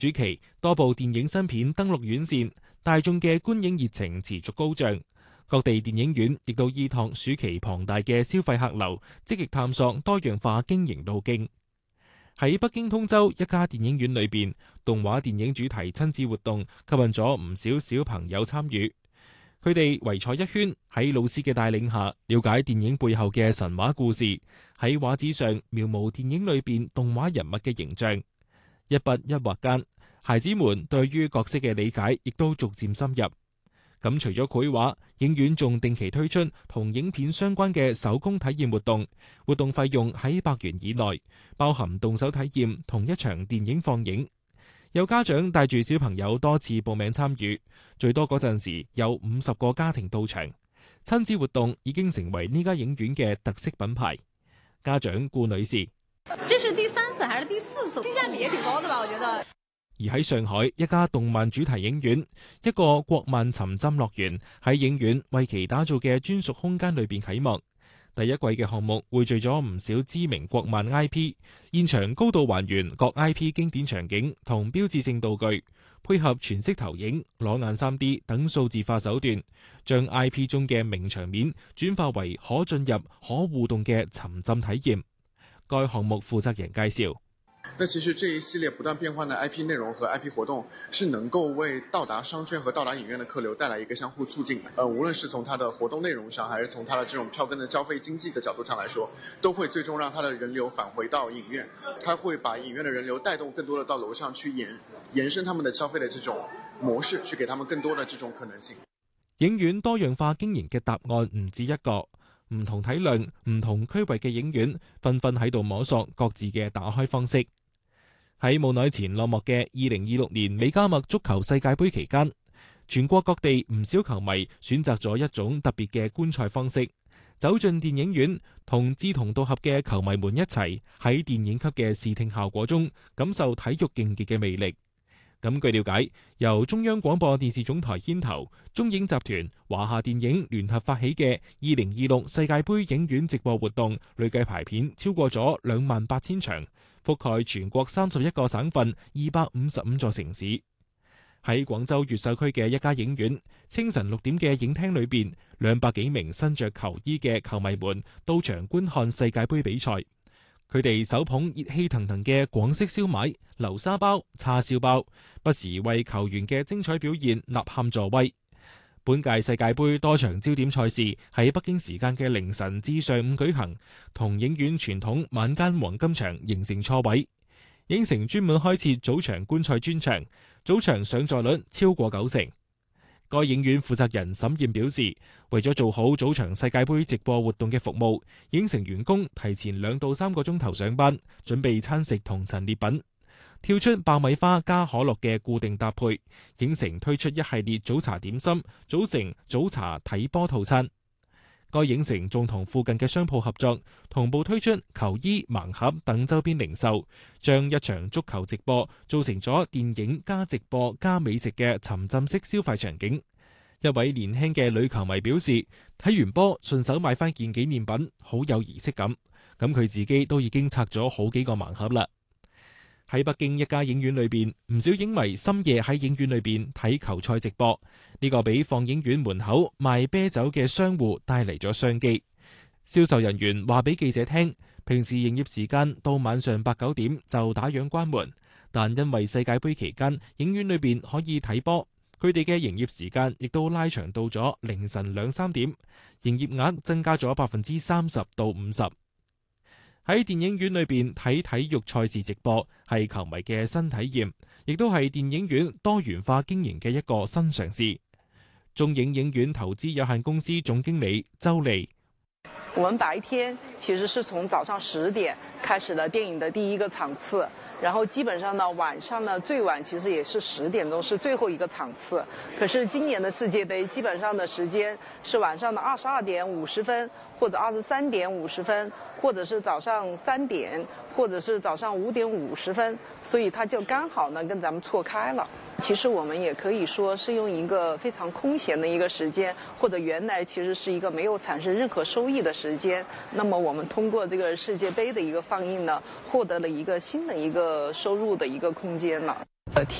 暑期多部電影新片登陸院線，大眾嘅觀影熱情持續高漲。各地電影院亦都依託暑期龐大嘅消費客流，積極探索多樣化經營路徑。喺北京通州一家電影院裏邊，動畫電影主題親子活動吸引咗唔少小朋友參與。佢哋圍坐一圈，喺老師嘅帶領下，了解電影背後嘅神話故事，喺畫紙上描摹電影裏邊動畫人物嘅形象。一筆一畫間，孩子們對於角色嘅理解亦都逐漸深入。咁除咗繪畫，影院仲定期推出同影片相關嘅手工體驗活動，活動費用喺100元以內，包含動手體驗同一場電影放映。有家長帶住小朋友多次報名參與，最多嗰陣時有50個家庭到場。親子活動已經成為呢家影院嘅特色品牌。家長顧女士： 這是第3次還是第4次？性價比也挺高的吧？我覺得。 而喺上海一家動漫主題影院，一個國漫沉浸樂園喺影院為其打造嘅專屬空間裏邊啟幕。第一季嘅項目匯聚咗唔少知名國漫 IP， 現場高度還原各 IP 經典場景同標誌性道具，配合全息投影、裸眼 3D 等數字化手段，將 IP 中嘅名場面轉化為可進入、可互動嘅沉浸體驗。該項目負責人介紹： 那其實這一系列不斷變換的 IP 內容和 IP 活動是能夠為到達商圈和到達影院的客流帶來一個相互促進的。無論是從它的活動內容上，還是從它的這種票根的交費經濟的角度上來說，都會最終讓它的人流返回到影院。它會把影院的人流帶動更多的到樓上去延伸他們的消費的這種模式，去給他們更多的這種可能性。 影院多樣化經營嘅答案唔止一個，唔同體量、唔同區域嘅影院紛紛喺度摸索各自嘅打開方式。喺冇耐前落幕嘅2026年美加墨足球世界盃期間，全國各地唔少球迷選擇咗一種特別嘅觀賽方式，走進電影院，同志同道合嘅球迷們一齊喺電影級嘅視聽效果中感受體育競技嘅魅力。咁據了解，由中央廣播電視總台牽頭，中影集團、華夏電影聯合發起嘅2026世界盃影院直播活動，累計排片超過咗28000場，覆蓋全國31個省份、255座城市。喺廣州越秀區嘅一家影院，清晨6點嘅影廳裏邊，200幾名身着球衣嘅球迷們到場觀看世界盃比賽。佢哋手捧熱氣騰騰嘅廣式燒賣、流沙包、叉燒包，不時為球員嘅精彩表現吶喊助威。本屆世界盃多場焦點賽事喺北京時間嘅凌晨至上午舉行，同影院傳統晚間黃金場形成錯位。影城專門開設早場觀賽專場，早場上座率超過90%。該影院負責人沈燕表示，為咗做好早場世界盃直播活動嘅服務，影城員工提前2到3個鐘頭上班，準備餐食同陳列品。跳出爆米花加可樂嘅固定搭配，影城推出一系列早茶點心，組成早茶睇波套餐。該影城仲同附近嘅商鋪合作，同步推出球衣、盲盒等周邊零售，將一場足球直播做成咗電影加直播加美食嘅沉浸式消費場景。一位年輕嘅女球迷表示，睇完波順手買翻件紀念品，好有儀式感。咁佢自己都已經拆咗好幾個盲盒啦。喺北京一家影院裏邊，唔少影迷深夜喺影院裏邊睇球賽直播，呢個俾放映院門口賣啤酒嘅商戶帶嚟咗商機。銷售人員話俾記者聽，平時營業時間到晚上8、9點就打烊關門，但因為世界盃期間影院裏邊可以睇波，佢哋嘅營業時間亦都拉長到咗凌晨2、3點，營業額增加咗30%到50%。喺電影院裏邊睇體育賽事直播係球迷嘅新體驗，亦都係電影院多元化經營嘅一個新嘗試。中影影院投資有限公司總經理周麗： 我們白天其實是從早上10點開始了電影的第一個場次，然後基本上呢晚上呢最晚其實也是10點鐘是最後一個場次。可是今年的世界盃基本上的時間是晚上的22點50分，或者23點50分，或者是早上3點，或者是早上5點50分，所以它就剛好呢跟咱們錯開了。其實我們也可以說是用一個非常空閒的一個時間，或者原來其實是一個沒有產生任何收益的時間，那麼我們通過這個世界盃的一個放映呢，獲得了一個新的一個收入的一個空間了。 提